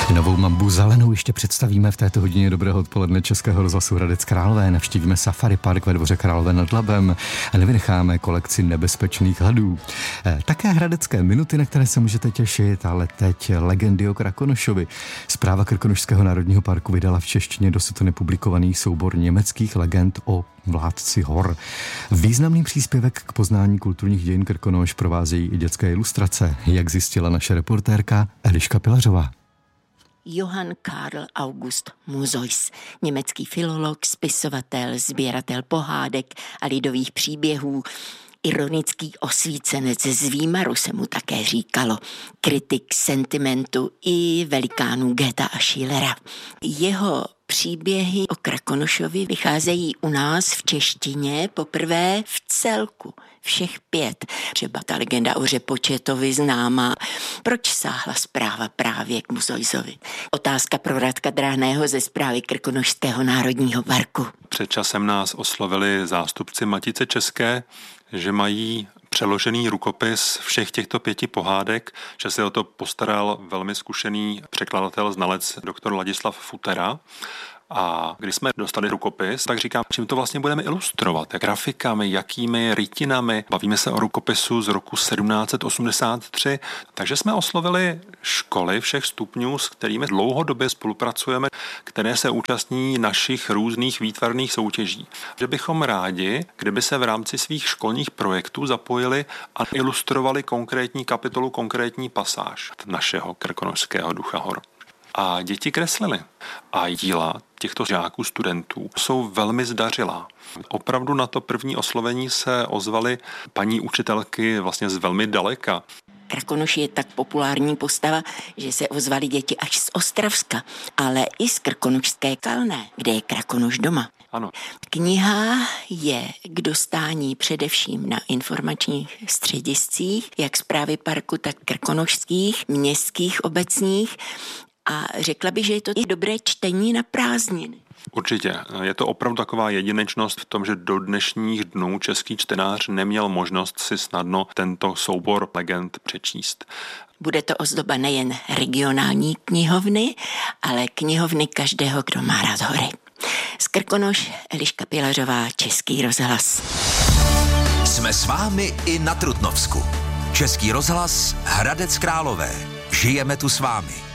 Novou mambu zelenou ještě představíme v této hodině dobrého odpoledne Českého rozhlasu Hradec Králové. Navštívíme Safari Park ve Dvoře Králové nad Labem a nevynecháme kolekci nebezpečných hadů. Také hradecké minuty, na které se můžete těšit, ale teď legendy o Krakonošovi. Správa Krkonošského národního parku vydala v češtině dosud nepublikovaný soubor německých legend o vládci hor. Významný příspěvek k poznání kulturních dějin Krkonoš provázejí i dětské ilustrace, jak zjistila naše reportérka Eliška Pilařová. Johann Karl August Musois, německý filolog, spisovatel, sběratel pohádek a lidových příběhů, ironický osvícenec z Výmaru se mu také říkalo, kritik sentimentu i velikánů Goethe a Schillera. Jeho příběhy o Krakonošovi vycházejí u nás v češtině poprvé v celku, všech 5. Třeba ta legenda o Řepočetovi známá. Proč sáhla správa právě k Musoisovi? Otázka pro Radka Dráhného ze správy Krkonošského národního parku. Před časem nás oslovili zástupci Matice české, že mají přeložený rukopis všech těchto 5 pohádek, že se o to postaral velmi zkušený překladatel, znalec doktor Ladislav Futera. A když jsme dostali rukopis, tak říkám, čím to vlastně budeme ilustrovat, jak grafikami, jakými rytinami. Bavíme se o rukopisu z roku 1783, takže jsme oslovili školy všech stupňů, s kterými dlouhodobě spolupracujeme, které se účastní našich různých výtvarných soutěží. Že bychom rádi, kdyby se v rámci svých školních projektů zapojili a ilustrovali konkrétní kapitolu, konkrétní pasáž našeho krkonošského ducha hor. A děti kreslily. A díla těchto žáků, studentů jsou velmi zdařilá. Opravdu na to první oslovení se ozvaly paní učitelky vlastně z velmi daleka. Krakonoš je tak populární postava, že se ozvali děti až z Ostravska, ale i z Krkonošské Kalné, kde je Krakonoš doma. Ano. Kniha je k dostání především na informačních střediscích, jak správy parku, tak krkonošských, městských, obecních. A řekla bych, že je to i dobré čtení na prázdniny. Určitě. Je to opravdu taková jedinečnost v tom, že do dnešních dnů český čtenář neměl možnost si snadno tento soubor legend přečíst. Bude to ozdoba nejen regionální knihovny, ale knihovny každého, kdo má rád hory. Z Krkonoš, Eliška Pilařová, Český rozhlas. Jsme s vámi i na Trutnovsku. Český rozhlas Hradec Králové. Žijeme tu s vámi.